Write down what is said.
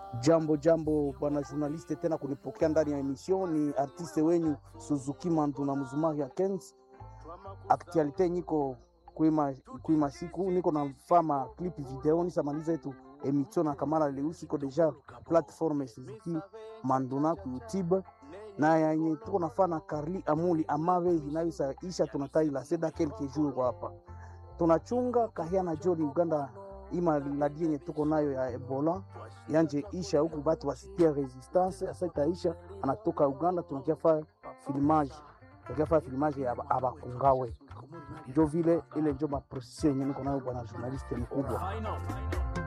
Jambo jambo bwana journaliste, tena kunipokea ndani ya emission. Ni artiste wenyu Suzuki Mandu na Mzumari ya Kens. Actualite niko kuima siku niko na fama clip video ni samaliza yetu emission na Kamara Leusi ko deja platform Suzuki Mandu na ku YouTube na yenye tuko nafana Carly Amuli Amave inayoisha tunatai la seda quelques jours hapa. Tunachunga kahia na Joli Uganda ima ladie yenye tuko nayo ya Ebola yanje isha huku batu wasitia resistance asa itaisha anatoka Uganda. Tunakiafa filmage ya abakungawe njo vile ile njo maprosesi yenye niko nayo bwana journaliste mkubwa.